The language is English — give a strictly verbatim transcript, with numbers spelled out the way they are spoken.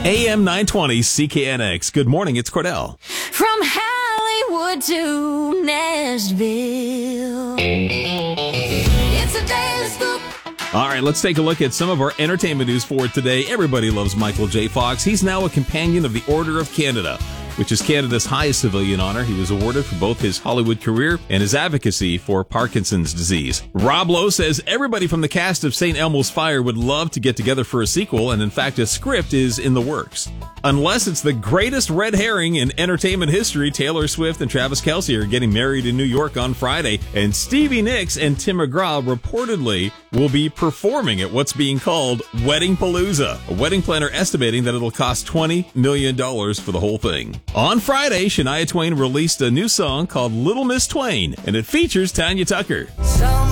A M nine twenty C K N X. Good morning, it's Cordell. From Hollywood to Nashville, it's a daily scoop. All right, let's take a look at some of our entertainment news for today. Everybody loves Michael J. Fox. He's now a companion of the Order of Canada, which is Canada's highest civilian honor. He was awarded for both his Hollywood career and his advocacy for Parkinson's disease. Rob Lowe says everybody from the cast of Saint Elmo's Fire would love to get together for a sequel, and in fact, a script is in the works. Unless it's the greatest red herring in entertainment history, Taylor Swift and Travis Kelce are getting married in New York on Friday, and Stevie Nicks and Tim McGraw reportedly will be performing at what's being called Wedding Palooza. A wedding planner estimating that it'll cost twenty million dollars for the whole thing. On Friday, Shania Twain released a new song called Little Miss Twain, and it features Tanya Tucker. Some